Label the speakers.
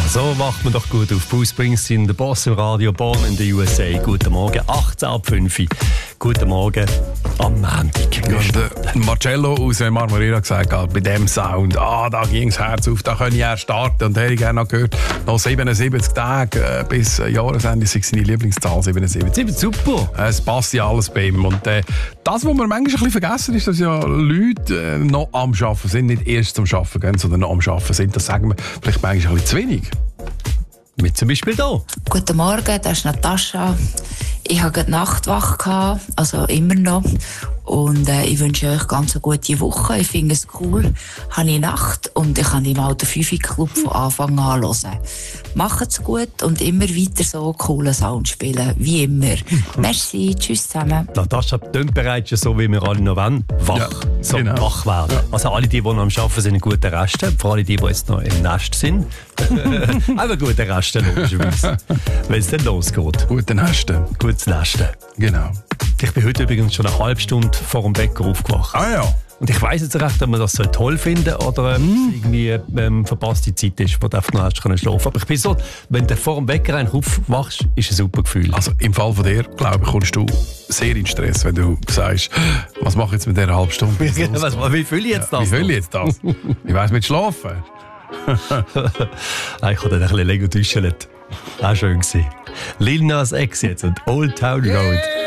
Speaker 1: So macht man doch gut auf. Bruce Springsteen, der Boss im Radio, Born in the USA. Guten Morgen, 18:05 Uhr. Guten Morgen am Montag.
Speaker 2: Und Marcello aus Marmorera hat gesagt, bei dem Sound, da ging das Herz auf, da kann ich erst starten. Und hätte ich gerne noch gehört, noch 77 Tage bis Jahresende ist seine Lieblingszahl, 77.
Speaker 1: Super.
Speaker 2: Es passt ja alles bei ihm. Und das, was wir manchmal ein bisschen vergessen, ist, dass ja Leute noch am Arbeiten sind, nicht erst zum Arbeiten gehen, sondern noch am Arbeiten sind. Das sagen wir vielleicht manchmal ein bisschen zu wenig.
Speaker 1: Mit zum Beispiel hier.
Speaker 3: Guten Morgen, das ist Natascha. Ich hatte gerade Nachtwache, also immer noch. Und ich wünsche euch ganz eine gute Woche. Ich finde es cool. Habe ich Nacht und ich kann im Alten 5-Club von Anfang an hören. Macht's gut und immer weiter so coolen Sound spielen, wie immer. Merci, tschüss zusammen.
Speaker 1: Natascha tönt bereits so, wie wir alle noch wollen. Wach.
Speaker 2: Ja,
Speaker 1: so
Speaker 2: genau.
Speaker 1: wach werden. Ja. Also alle, die noch am Arbeiten sind, einen guten Rest. Vor allem die jetzt noch im Nest sind. Auch einen guten Rest, logischerweise. Wenn es dann losgeht.
Speaker 2: Guten Nesten.
Speaker 1: Gutes Nesten.
Speaker 2: Genau.
Speaker 1: Ich bin heute übrigens schon eine halbe Stunde vor dem Bäcker aufgewacht.
Speaker 2: Ah ja.
Speaker 1: Und ich weiss jetzt recht, ob man das so toll finden oder irgendwie verpasste Zeit ist, wo du einfach noch hast schlafen können. Aber ich bin so, wenn du vor dem Wecker aufwachst, ist ein super Gefühl.
Speaker 2: Also im Fall von dir, glaube ich, kommst du sehr in Stress, wenn du sagst, was mache ich jetzt mit dieser halben Stunde?
Speaker 1: Wie fühle ich jetzt das?
Speaker 2: Wie fühle ich jetzt das? Ich weiss mit Schlafen.
Speaker 1: Ich habe dann ein bisschen länger getuschelt. Auch schön gewesen. Lil Nas X jetzt und Old Town Road.